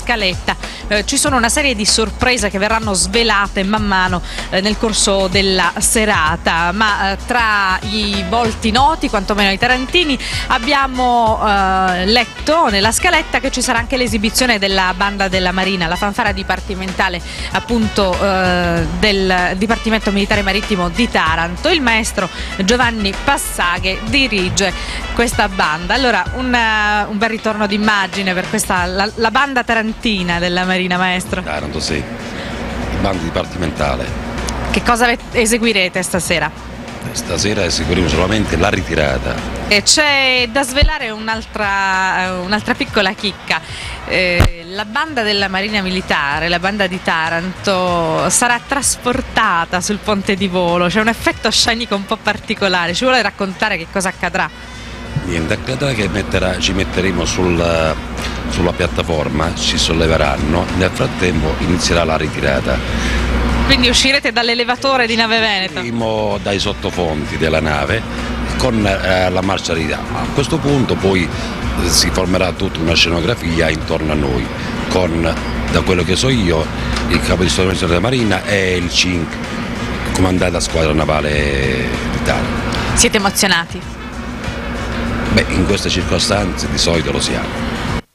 scaletta ci sono una serie di sorprese che verranno svelate man mano nel corso della serata, ma tra i volti noti, quantomeno ai tarantini, abbiamo letto nella scaletta che ci sarà anche l'esibizione della banda della Marina, la fanfara dipartimentale appunto del Dipartimento Militare Marittimo di Taranto. Il maestro Giovanni Passaghe dirige questa banda. Allora un bel ritorno d'immagine per questa la banda tarantina della Marina, maestro. Taranto, sì, banda dipartimentale. Che cosa eseguirete stasera? Stasera eseguiremo solamente la ritirata. E c'è da svelare un'altra piccola chicca. La banda della Marina Militare, la banda di Taranto, sarà trasportata sul ponte di volo. C'è un effetto scenico un po' particolare. Ci vuole raccontare che cosa accadrà? Niente, accadrà che ci metteremo sulla piattaforma, ci solleveranno, nel frattempo inizierà la ritirata. Quindi uscirete dall'elevatore di Nave Veneto? Usciremo dai sottofondi della nave con la marcia ritirata. A questo punto poi si formerà tutta una scenografia intorno a noi con, da quello che so io, il capo di Stato della Marina e il CINC, comandante della squadra navale d'Italia. Siete emozionati? Beh, in queste circostanze di solito lo siamo.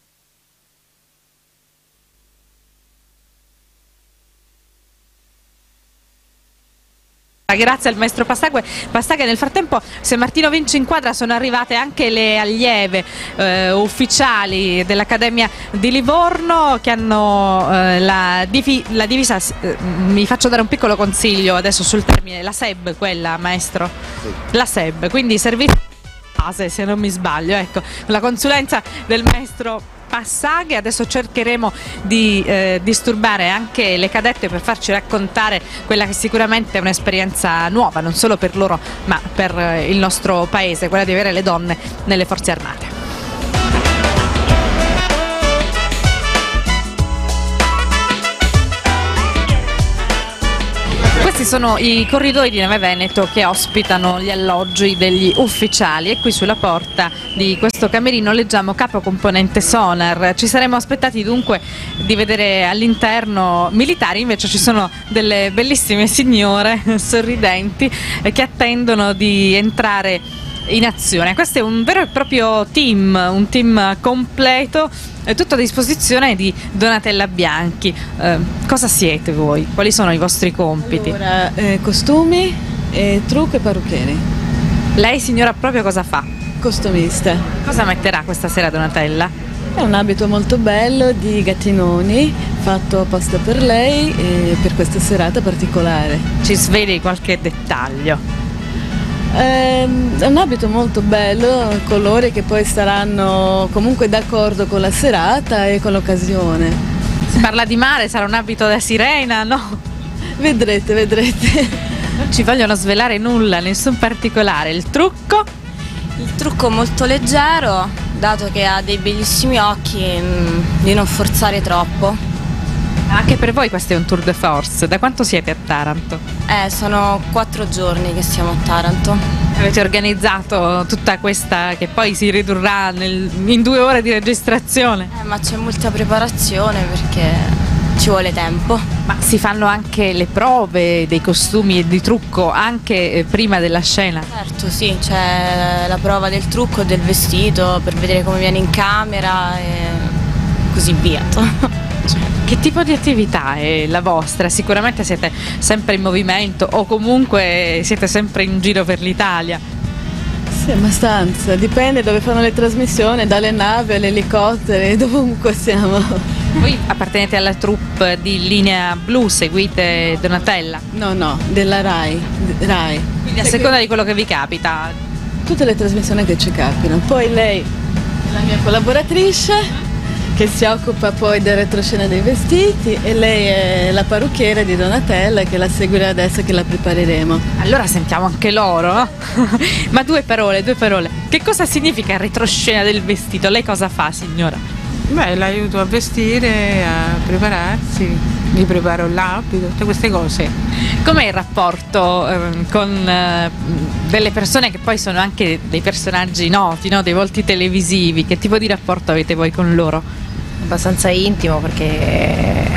Grazie al maestro Passaghe. Nel frattempo, se Martino Vinci inquadra, sono arrivate anche le allieve ufficiali dell'Accademia di Livorno che hanno la divisa, mi faccio dare un piccolo consiglio adesso sul termine, la SEB, quella, maestro? Sì. La SEB, quindi servizio base, se non mi sbaglio, ecco, la consulenza del maestro Passaghe. Adesso cercheremo di disturbare anche le cadette per farci raccontare quella che sicuramente è un'esperienza nuova, non solo per loro ma per il nostro paese, quella di avere le donne nelle forze armate. Questi sono i corridoi di Nave Veneto che ospitano gli alloggi degli ufficiali e qui sulla porta di questo camerino leggiamo capo componente sonar. Ci saremmo aspettati dunque di vedere all'interno militari, invece ci sono delle bellissime signore sorridenti che attendono di entrare in azione. Questo è un vero e proprio team, un team completo, tutto a disposizione di Donatella Bianchi. Cosa siete voi? Quali sono i vostri compiti? Allora, costumi, trucco e parrucchieri. Lei signora proprio cosa fa? Costumista. Cosa metterà questa sera Donatella? È un abito molto bello di gattinoni fatto apposta per lei e per questa serata particolare. Ci sveli qualche dettaglio? È un abito molto bello, colori che poi saranno comunque d'accordo con la serata e con l'occasione. Si parla di mare, sarà un abito da sirena, no? Vedrete. Non ci vogliono svelare nulla, nessun particolare. Il trucco? Il trucco molto leggero, dato che ha dei bellissimi occhi, di non forzare troppo. Anche per voi questo è un tour de force. Da quanto siete a Taranto? Sono 4 giorni che siamo a Taranto. Avete organizzato tutta questa che poi si ridurrà in 2 ore di registrazione? Ma c'è molta preparazione perché ci vuole tempo. Ma si fanno anche le prove dei costumi e di trucco anche prima della scena? Certo, sì, c'è la prova del trucco e del vestito per vedere come viene in camera e così via. Che tipo di attività è la vostra? Sicuramente siete sempre in movimento o comunque siete sempre in giro per l'Italia? Sì, abbastanza, dipende dove fanno le trasmissioni, dalle navi all'elicottero, dovunque siamo. Voi appartenete alla troupe di Linea Blu, seguite Donatella? No, della RAI. Quindi a seconda di quello che vi capita? Tutte le trasmissioni che ci capitano. Poi lei è la mia collaboratrice, che si occupa poi del retroscena dei vestiti, e lei è la parrucchiera di Donatella che la seguirà adesso che la prepareremo. Allora sentiamo anche loro, no? Ma due parole. Che cosa significa il retroscena del vestito? Lei cosa fa, signora? Beh, l'aiuto a vestire, a prepararsi, gli preparo l'abito, tutte queste cose. Com'è il rapporto con delle persone che poi sono anche dei personaggi noti, no? Dei volti televisivi? Che tipo di rapporto avete voi con loro? abbastanza intimo perché